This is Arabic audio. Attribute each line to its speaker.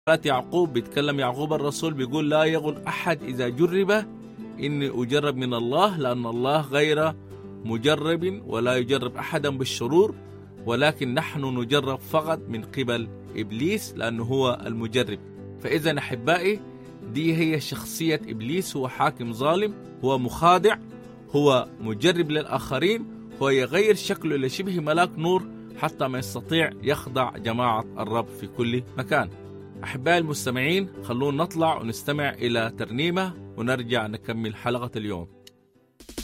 Speaker 1: يعقوب بيتكلم يعقوب الرسول بيقول لا يقول أحد إذا جرب إني أجرب من الله، لأن الله غير مجرب ولا يجرب أحدا بالشرور، ولكن نحن نجرب فقط من قبل إبليس لأنه هو المجرب. فإذا أحبائي دي هي شخصية إبليس، هو حاكم ظالم، هو مخادع، هو مجرب للآخرين، هو يغير شكله إلى شبه ملاك نور حتى ما يستطيع يخضع جماعة الرب في كل مكان. أحبائي المستمعين، خلونا نطلع ونستمع إلى ترنيمة ونرجع نكمل حلقة اليوم.